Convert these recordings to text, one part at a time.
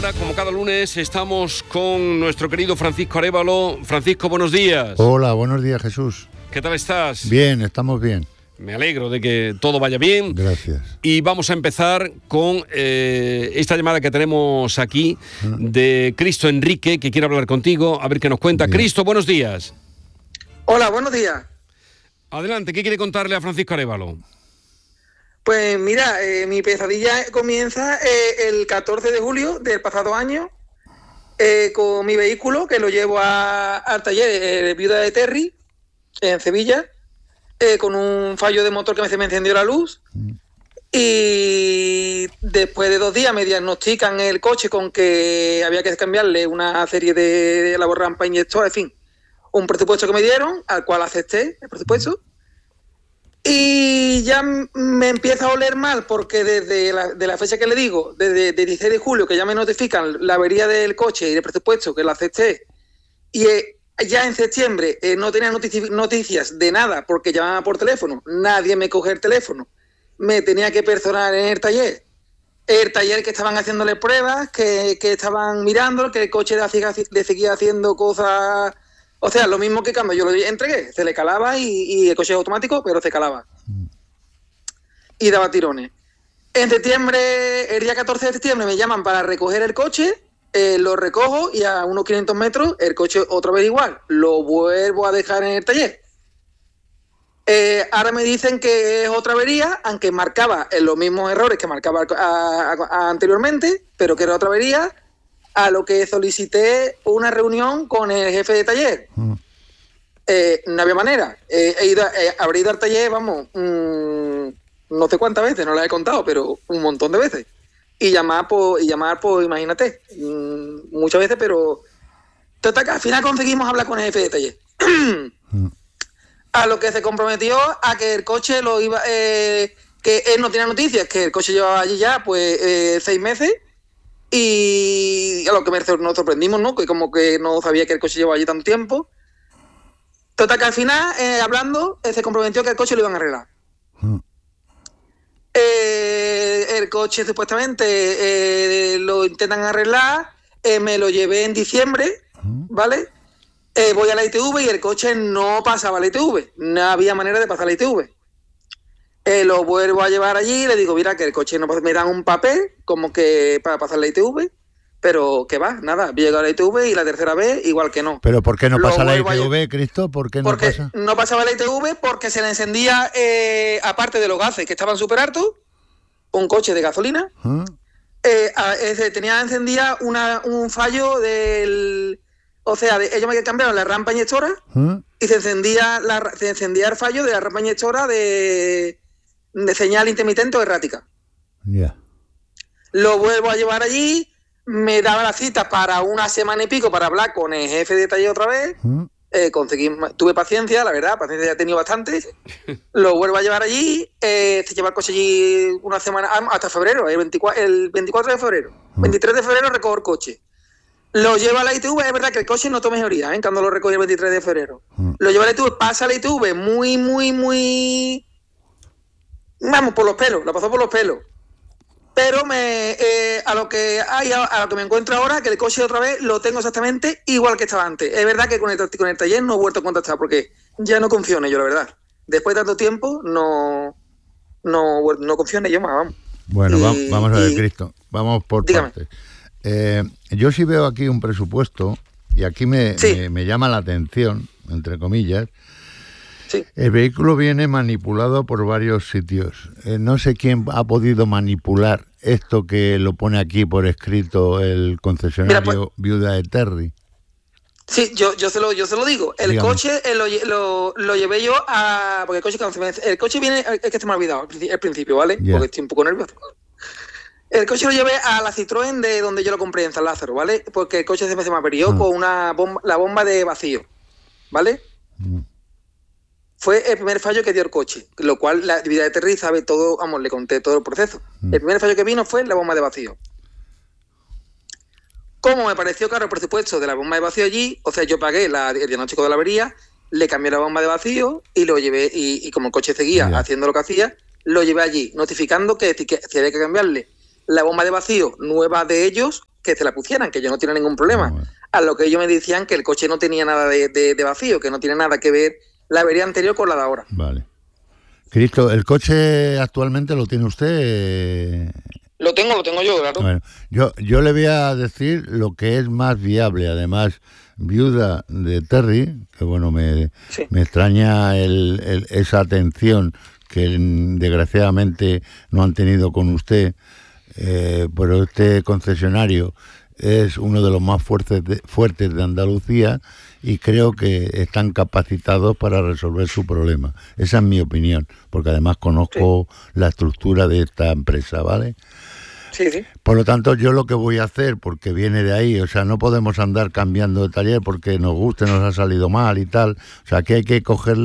hora, como cada lunes, estamos con nuestro querido Francisco Arévalo. Francisco, buenos días. Hola, buenos días, Jesús. ¿Qué tal estás? Bien, estamos bien. Me alegro de que todo vaya bien. Gracias. Y vamos a empezar con esta llamada que tenemos aquí de Cristo Enrique, que quiere hablar contigo, a ver qué nos cuenta. Bien. Cristo, buenos días. Hola, buenos días. Adelante, ¿qué quiere contarle a Francisco Arévalo? Pues mira, mi pesadilla comienza el 14 de julio del pasado año con mi vehículo, que lo llevo al taller Viuda de Terry, en Sevilla, con un fallo de motor que se me encendió la luz. Y después de 2 días me diagnostican el coche con que había que cambiarle una serie de la rampa inyector, en fin, un presupuesto que me dieron, al cual acepté el presupuesto. Y ya me empieza a oler mal porque desde la fecha que le digo, desde el 16 de julio, que ya me notifican la avería del coche y el presupuesto, que lo acepté, y ya en septiembre no tenía noticias de nada porque llamaba por teléfono, nadie me coge el teléfono, me tenía que personar en el taller que estaban haciéndole pruebas, que estaban mirando, que el coche le seguía haciendo cosas... O sea, lo mismo que cuando yo lo entregué, se le calaba y el coche es automático, pero se calaba. Y daba tirones. En septiembre, el día 14 de septiembre, me llaman para recoger el coche, lo recojo y a unos 500 metros el coche otra vez igual. Lo vuelvo a dejar en el taller. Ahora me dicen que es otra avería, aunque marcaba los mismos errores que marcaba anteriormente, pero que era otra avería. A lo que solicité una reunión con el jefe de taller. No había manera. Habré ido al taller, vamos, no sé cuántas veces, no las he contado, pero un montón de veces. Y llamar, pues imagínate, muchas veces, pero total, que al final conseguimos hablar con el jefe de taller. A lo que se comprometió a que el coche lo iba... que él no tenía noticias, que el coche llevaba allí ya, pues, 6 meses. Y a lo que nos sorprendimos, ¿no? Que como que no sabía que el coche llevaba allí tanto tiempo. Total, que al final, hablando, se comprometió que el coche lo iban a arreglar. El coche supuestamente lo intentan arreglar, me lo llevé en diciembre, ¿vale? Voy a la ITV y el coche no pasaba la ITV, no había manera de pasar la ITV. Lo vuelvo a llevar allí, le digo, mira, que el coche no pasa, me dan un papel como que para pasar la ITV, pero que va, nada, llego a la ITV y la tercera vez igual que no. ¿Pero por qué no pasa la ITV, Cristo? ¿Por qué no porque pasa? No pasaba la ITV porque se le encendía, aparte de los gases que estaban súper hartos, un coche de gasolina, tenía encendida un fallo del... O sea, ellos me cambiaron la rampa inyectora y se encendía el fallo de la rampa inyectora de señal intermitente o errática. Yeah. Lo vuelvo a llevar allí, me daba la cita para 1 semana y pico para hablar con el jefe de taller otra vez. Tuve paciencia, la verdad, paciencia ya he tenido bastante. Lo vuelvo a llevar allí, se lleva el coche allí 1 semana, hasta febrero, el 24 de febrero. 23 de febrero recojo el coche. Lo llevo a la ITV, es verdad que el coche no toma mejoría, cuando lo recogí el 23 de febrero. Lo llevo a la ITV, pasa a la ITV muy... Vamos, por los pelos, la pasó por los pelos. Pero a lo que me encuentro ahora, que el coche otra vez lo tengo exactamente igual que estaba antes. Es verdad que con el taller no he vuelto a contactar porque ya no confío en ello, la verdad. Después de tanto tiempo, no confío en ello más, vamos. Bueno, vamos a ver, Cristo, vamos por partes. Yo sí veo aquí un presupuesto, y aquí me llama la atención, entre comillas. Sí. El vehículo viene manipulado por varios sitios. No sé quién ha podido manipular esto que lo pone aquí por escrito el concesionario Viuda de Terry. Sí, yo se lo digo. El Dígame. Coche lo llevé yo a... Porque el coche viene... Es que se me ha olvidado el principio, ¿vale? Yeah. Porque estoy un poco nervioso. El coche lo llevé a la Citroën de donde yo lo compré, en San Lázaro, ¿vale? Porque el coche se me averió con la bomba de vacío, ¿vale? Fue el primer fallo que dio el coche, lo cual la Viuda de Terry sabe todo, vamos, le conté todo el proceso. El primer fallo que vino fue la bomba de vacío. Como me pareció caro el presupuesto de la bomba de vacío allí, o sea, yo pagué el diagnóstico de la avería, le cambié la bomba de vacío y lo llevé, y como el coche seguía haciendo lo que hacía, lo llevé allí, notificando que si había que cambiarle la bomba de vacío nueva de ellos, que se la pusieran, que yo no tenía ningún problema. Bueno. A lo que ellos me decían que el coche no tenía nada de vacío, que no tiene nada que ver la avería anterior con la de ahora. Vale. Cristo, ¿el coche actualmente lo tiene usted? Lo tengo yo, claro. Bueno, yo le voy a decir lo que es más viable. Además, viuda de Terry, que bueno, me extraña esa atención que desgraciadamente no han tenido con usted, pero este concesionario es uno de los más fuertes de Andalucía y creo que están capacitados para resolver su problema. Esa es mi opinión, porque además conozco la estructura de esta empresa, ¿vale? Sí, sí. Por lo tanto, yo lo que voy a hacer, porque viene de ahí, o sea, no podemos andar cambiando de taller porque nos guste, nos ha salido mal y tal. O sea, que hay que coger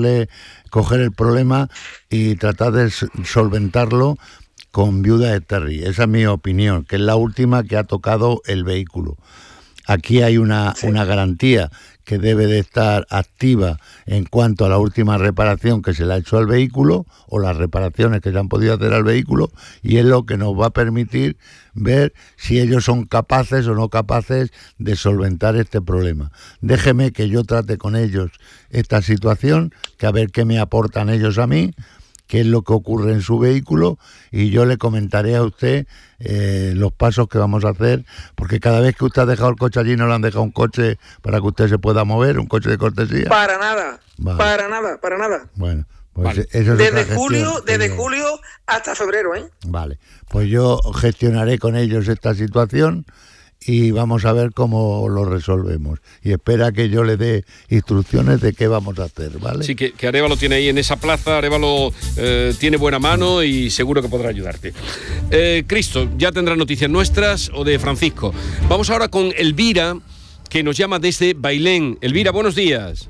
el problema y tratar de solventarlo con viuda de Terry. Esa es mi opinión, que es la última que ha tocado el vehículo. Aquí hay una garantía que debe de estar activa en cuanto a la última reparación que se le ha hecho al vehículo o las reparaciones que se han podido hacer al vehículo, y es lo que nos va a permitir ver si ellos son capaces o no capaces de solventar este problema. Déjeme que yo trate con ellos esta situación, que a ver qué me aportan ellos a mí, qué es lo que ocurre en su vehículo, y yo le comentaré a usted los pasos que vamos a hacer, porque cada vez que usted ha dejado el coche allí no le han dejado un coche para que usted se pueda mover, un coche de cortesía. Para nada, vale. para nada. Bueno, pues vale. Eso es desde julio hasta febrero, ¿eh? Vale, pues yo gestionaré con ellos esta situación y vamos a ver cómo lo resolvemos. Y espera que yo le dé instrucciones de qué vamos a hacer, ¿vale? Sí, que Arévalo tiene ahí en esa plaza. Arévalo tiene buena mano y seguro que podrá ayudarte. Cristo, ya tendrá noticias nuestras o de Francisco. Vamos ahora con Elvira, que nos llama desde Bailén. Elvira, buenos días.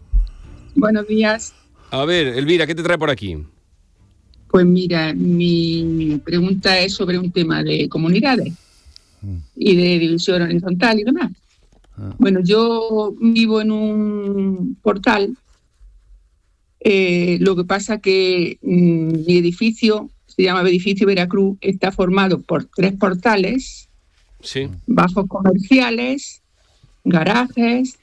Buenos días. A ver, Elvira, ¿qué te trae por aquí? Pues mira, mi pregunta es sobre un tema de comunidades y de división horizontal y demás. Bueno, yo vivo en un portal, lo que pasa que mi edificio, se llama Edificio Veracruz, está formado por 3 portales, sí, bajos comerciales, garajes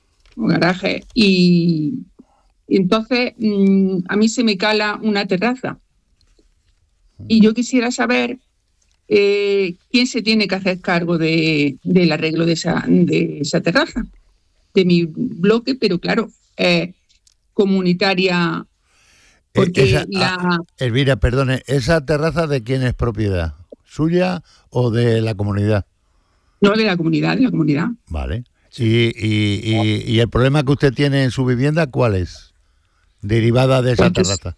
y entonces a mí se me cala una terraza y yo quisiera saber quién se tiene que hacer cargo del arreglo de esa terraza, de mi bloque, pero claro, comunitaria, porque Elvira, perdone, ¿esa terraza de quién es propiedad? ¿Suya o de la comunidad? No, de la comunidad. Vale. Sí. ¿Y el problema que usted tiene en su vivienda, cuál es? Derivada de esa terraza.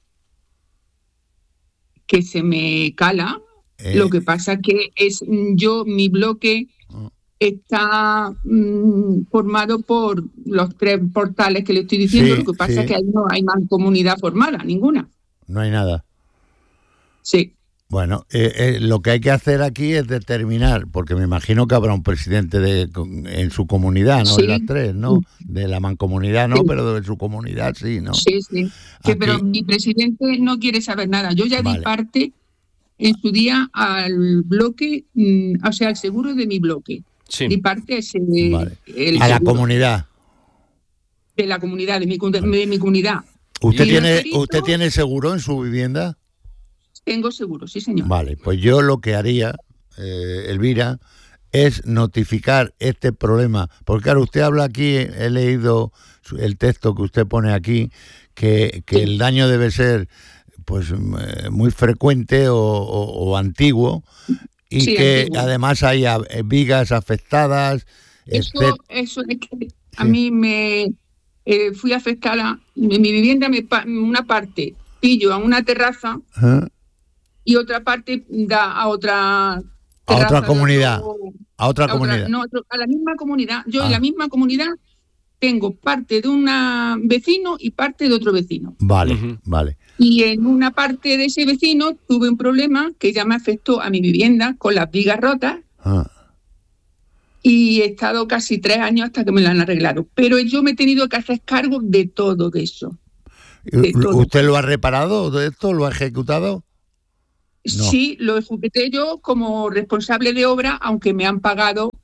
Que se me cala. Lo que pasa que mi bloque está formado por los 3 portales que le estoy diciendo. Lo que pasa es que ahí no hay mancomunidad formada, ninguna. No hay nada. Sí. Bueno, lo que hay que hacer aquí es determinar, porque me imagino que habrá un presidente en su comunidad, ¿no? Sí. En las 3, ¿no? De la mancomunidad no, sí. Pero de su comunidad sí, ¿no? Sí. Pero mi presidente no quiere saber nada. Yo ya di parte en su día al bloque, o sea, al seguro de mi bloque. Sí. Di parte a la comunidad. De la comunidad, de mi comunidad. ¿Usted tiene seguro en su vivienda? Tengo seguro, sí, señor. Vale, pues yo lo que haría, Elvira, es notificar este problema. Porque claro, usted habla aquí, he leído el texto que usted pone aquí, que el daño debe ser pues muy frecuente o antiguo y sí, que antiguo. Además hay vigas afectadas. Eso es que a mí me fui afectada, en mi vivienda una parte pillo a una terraza y otra parte da a otra terraza, a otra comunidad. A la misma comunidad. Yo en la misma comunidad tengo parte de un vecino y parte de otro vecino. Vale, vale. Y en una parte de ese vecino tuve un problema que ya me afectó a mi vivienda con las vigas rotas. Y he estado casi 3 años hasta que me lo han arreglado. Pero yo me he tenido que hacer cargo de todo eso. ¿Usted lo ha reparado de esto? ¿Lo ha ejecutado? No. Sí, lo ejecuté yo como responsable de obra, aunque me han pagado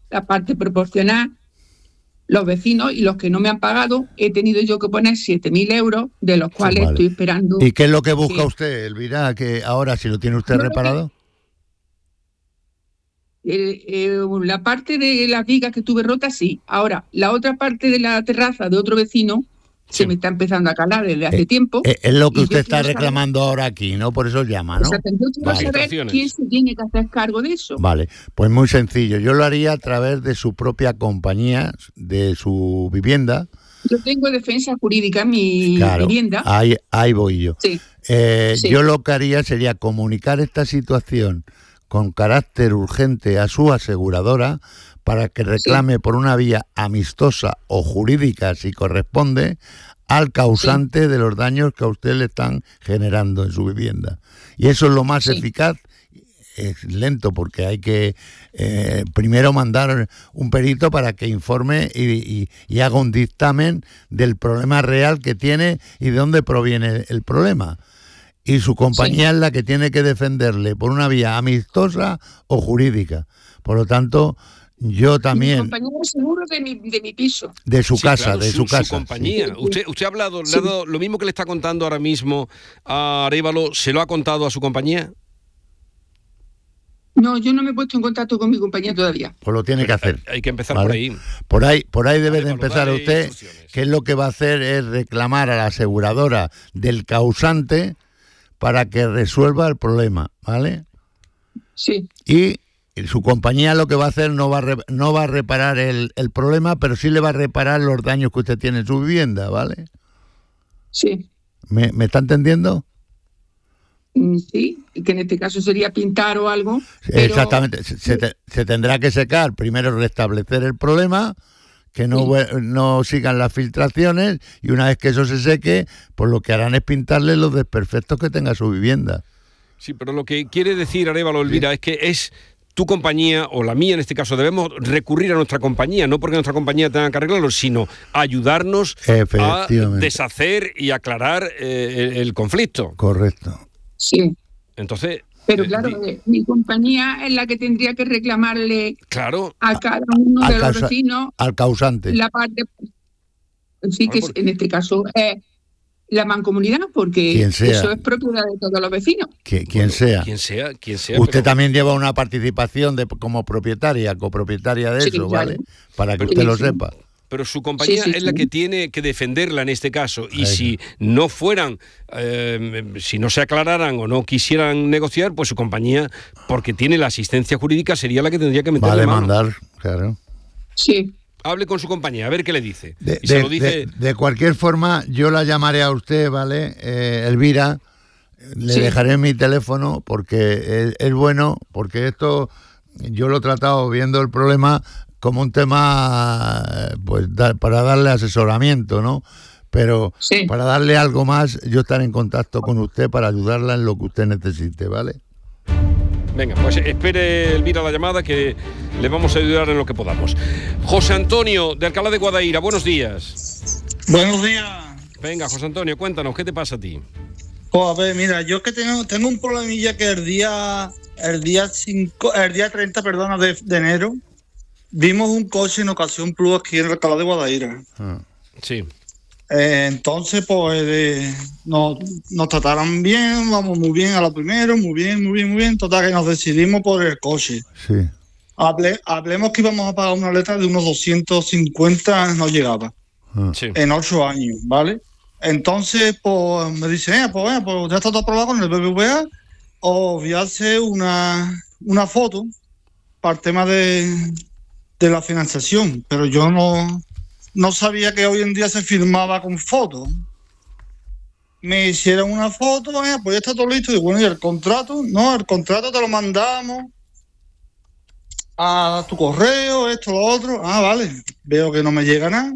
la parte proporcional, los vecinos y los que no me han pagado, he tenido yo que poner 7.000 euros, de los cuales Vale. estoy esperando. ¿Y qué es lo que busca que- usted, Elvira? Que ahora, si lo tiene usted Yo lo que- reparado. La parte de las vigas que tuve rotas, sí. Ahora, la otra parte de la terraza de otro vecino Sí. se me está empezando a calar desde hace tiempo. Es lo que Y usted yo está quiero saber- reclamando ahora aquí, ¿no? Por eso llama, ¿no? Exacto, yo quiero Vale. saber Prestaciones. quién se tiene que hacer cargo de eso. Vale, pues muy sencillo. Yo lo haría a través de su propia compañía, de su vivienda. Yo tengo defensa jurídica en mi Claro, vivienda. ahí voy yo. Sí, sí. Yo lo que haría sería comunicar esta situación con carácter urgente a su aseguradora para que reclame por una vía amistosa o jurídica, si corresponde, al causante de los daños que a usted le están generando en su vivienda. Y eso es lo más Sí. eficaz. Es lento porque hay que primero mandar un perito para que informe y haga un dictamen del problema real que tiene y de dónde proviene el problema. Y su compañía es la que tiene que defenderle por una vía amistosa o jurídica. Por lo tanto, yo Mi también, compañero seguro de mi piso. de su Sí, casa, claro, de su casa. Su compañía. Sí. Usted ha hablado, Sí. le ha dado lo mismo que le está contando ahora mismo a Arévalo, ¿se lo ha contado a su compañía? No, yo no me he puesto en contacto con mi compañía todavía. Pues lo tiene que hacer. Hay que empezar ¿vale? por ahí. Por ahí debe de Arévalo, empezar dale usted, instrucciones. que es lo que va a hacer es reclamar a la aseguradora del causante para que resuelva el problema, ¿vale? Sí, Y su compañía lo que va a hacer no va a reparar el problema, pero sí le va a reparar los daños que usted tiene en su vivienda, ¿vale? sí. ¿Me está entendiendo? Sí, que en este caso sería pintar o algo. Pero, Exactamente. Se tendrá que secar, primero restablecer el problema, que no sigan las filtraciones, y una vez que eso se seque, pues lo que harán es pintarle los desperfectos que tenga su vivienda. Sí, pero lo que quiere decir Arévalo, Elvira, es que es tu compañía o la mía en este caso, debemos recurrir a nuestra compañía, no porque nuestra compañía tenga que arreglarlo, sino ayudarnos a Efectivamente. deshacer y aclarar el conflicto. Correcto. sí. Entonces, Pero claro, mi compañía es la que tendría que reclamarle claro, a cada uno al de los causa- vecinos Al causante. la parte. Sí, que Claro, en este caso es la mancomunidad, porque Quien sea. eso es propiedad de todos los vecinos. Quien sea. quien sea. Usted pero- también lleva una participación como propietaria, copropietaria de Sí, eso, claro. ¿vale? Para que Pero- usted lo Sí. sepa. Pero su compañía Sí, sí, es la sí. que tiene que defenderla en este caso. Y Ahí. si no fueran, si no se aclararan o no quisieran negociar, pues su compañía, porque tiene la asistencia jurídica, sería la que tendría que Va a meterle mano. demandar, claro. Sí, Hable con su compañía, a ver qué le dice. Y se lo dice. De cualquier forma, yo la llamaré a usted, ¿vale? Elvira, le Sí. dejaré mi teléfono porque es bueno, porque esto yo lo he tratado viendo el problema como un tema pues para darle asesoramiento, ¿no? Pero Sí. para darle algo más, yo estaré en contacto con usted para ayudarla en lo que usted necesite, ¿vale? Venga, pues espere, Elvira, la llamada, que le vamos a ayudar en lo que podamos. José Antonio, de Alcalá de Guadaira, buenos días. Buenos días. Venga, José Antonio, cuéntanos, ¿qué te pasa a ti? Pues a ver, mira, yo que tengo un problemilla que el día 30, perdona, de enero, vimos un coche en Ocasión Plus aquí en Alcalá de Guadaira. Sí. Entonces, pues nos trataron bien, vamos muy bien a lo primero, muy bien. Total, que nos decidimos por el coche. Sí. Hablemos que íbamos a pagar una letra de unos 250, no llegaba. Sí. En 8 años, ¿vale? Entonces, pues me dice, pues ya está todo aprobado con el BBVA, os voy a hacer una foto para el tema de la financiación, pero yo no sabía que hoy en día se firmaba con fotos. Me hicieron una foto, pues ya está todo listo. Y bueno, ¿y el contrato? No, el contrato te lo mandamos a tu correo, esto, lo otro. Ah, vale. Veo que no me llega nada.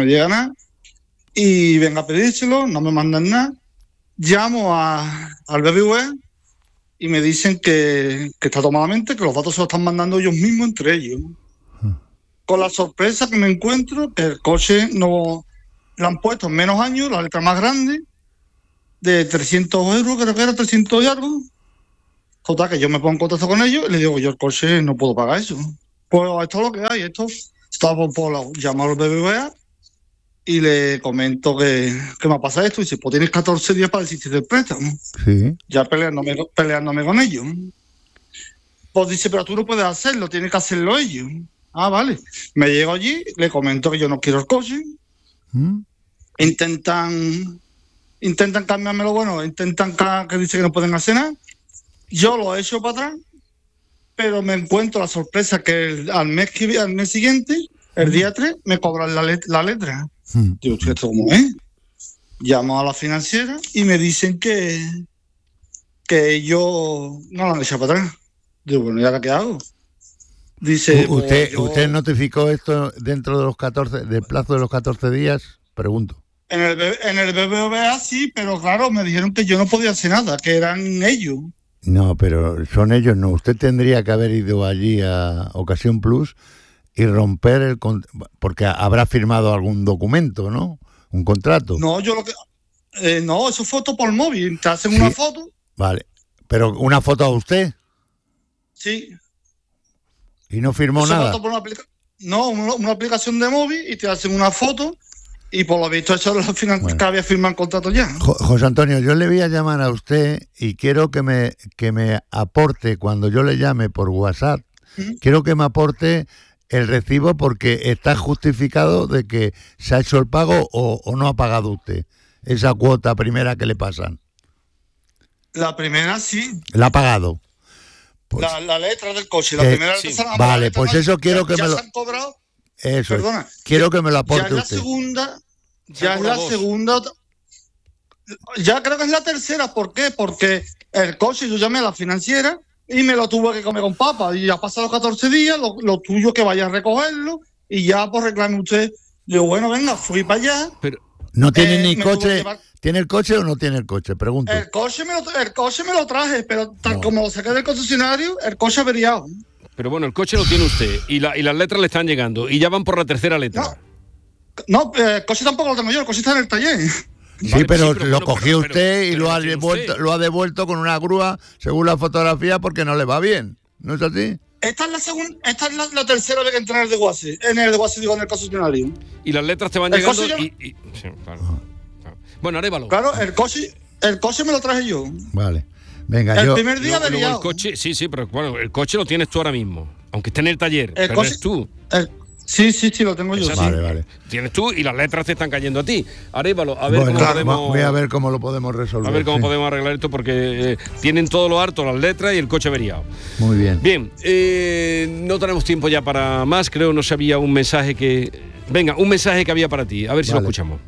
Y venga a pedírselo, no me mandan nada. Llamo al BBVA y me dicen que está tomadamente, que los datos se los están mandando ellos mismos entre ellos. Con la sorpresa que me encuentro, que el coche no le han puesto en menos años, la letra más grande, de 300 euros, creo que era 300 y algo. Total, que yo me pongo en contacto con ellos y les digo, yo el coche no puedo pagar eso. Pues esto es lo que hay, esto estaba llamo al BBVA y le comento que me ha pasado esto, y dice, pues tienes 14 días para desistir del préstamo. Sí. Ya peleándome con ellos. Pues dice, pero tú no puedes hacerlo, tienes que hacerlo ellos. Ah, vale. Me llego allí, le comento que yo no quiero el coche. Intentan cambiármelo, bueno, que dice que no pueden hacer nada. Yo lo he hecho para atrás, pero me encuentro la sorpresa que al mes siguiente, el día 3, me cobran la letra. Digo, ¿esto cómo es? Llamo a la financiera y me dicen que ellos no lo han echado para atrás. Digo, bueno, ¿y ahora qué hago? Dice, ¿Usted notificó esto dentro de del plazo de los 14 días? Pregunto. En el BBVA sí, pero claro, me dijeron que yo no podía hacer nada, que eran ellos. No, pero son ellos, no. Usted tendría que haber ido allí a Ocasión Plus y romper porque habrá firmado algún documento, ¿no? Un contrato. No, no, eso es foto por móvil. Te hacen una foto. Vale. ¿Pero una foto a usted? Sí. ¿Y no firmó eso nada? Una aplicación de móvil y te hacen una foto y por lo visto eso es que había firmado el contrato ya. José Antonio, yo le voy a llamar a usted y quiero que me aporte, cuando yo le llame por WhatsApp, quiero que me aporte el recibo porque está justificado de que se ha hecho el pago o no ha pagado usted esa cuota primera que le pasan. La primera sí. ¿La ha pagado? Pues, la letra del coche, la primera sí. Vale, pues eso quiero que me lo... se han cobrado. Eso, perdona, quiero que me lo aporte usted. Ya es la segunda, ya creo que es la tercera. ¿Por qué? Porque el coche yo llamé a la financiera y me lo tuve que comer con papa. Y ya pasaron 14 días, lo tuyo que vaya a recogerlo y ya pues reclame usted. Digo, bueno, venga, fui para allá. Pero no tiene ni coche. ¿Tiene el coche o no tiene el coche? Pregunto. El coche me lo traje, pero tal como lo saqué del concesionario, el coche averiado. Pero bueno, el coche lo tiene usted y las letras le están llegando y ya van por la tercera letra. No, el coche tampoco lo tengo yo, el coche está en el taller. Sí, vale, pero lo cogió usted y lo ha devuelto con una grúa, según la fotografía, porque no le va bien. ¿No es así? Esta es la tercera vez que entra en el desguace. En el concesionario. Y las letras te van llegando sí, claro. Bueno, Arévalo. Claro, el coche me lo traje yo. Vale. Venga, el primer día averiado. El coche, sí, pero bueno, el coche lo tienes tú ahora mismo. Aunque esté en el taller, pero coche, eres tú. Sí, lo tengo yo. Vale. Tienes tú y las letras te están cayendo a ti. Arévalo, a ver cómo podemos... Voy a ver cómo lo podemos resolver. A ver cómo podemos arreglar esto, porque tienen todo lo harto, las letras y el coche averiado. Muy bien. Bien, no tenemos tiempo ya para más. Creo no sabía un mensaje que... Venga, un mensaje que había para ti. A ver si lo escuchamos.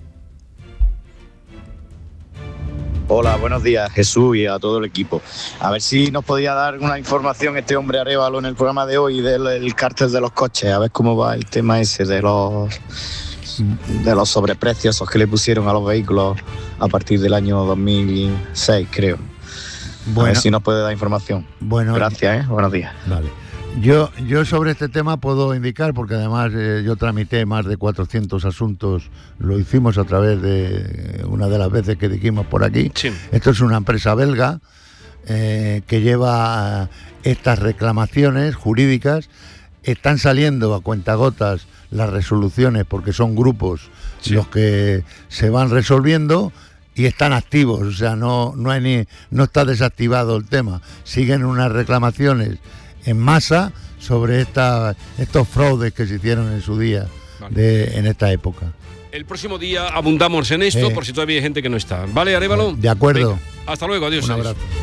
Hola, buenos días, Jesús, y a todo el equipo. A ver si nos podía dar una información este hombre Arévalo en el programa de hoy del cártel de los coches, a ver cómo va el tema ese de los sobreprecios esos que le pusieron a los vehículos a partir del año 2006, creo. Bueno, a ver si nos puede dar información. Bueno, gracias, buenos días. Vale. Yo sobre este tema puedo indicar, porque además yo tramité más de 400 asuntos, lo hicimos a través de una de las veces que dijimos por aquí. Sí. Esto es una empresa belga que lleva estas reclamaciones jurídicas. Están saliendo a cuentagotas las resoluciones porque son grupos los que se van resolviendo y están activos, o sea, no está desactivado el tema. Siguen unas reclamaciones en masa sobre estos fraudes que se hicieron en su día, en esta época. El próximo día abundamos en esto por si todavía hay gente que no está. ¿Vale, Arévalo? De acuerdo. Venga, hasta luego, adiós. Un abrazo.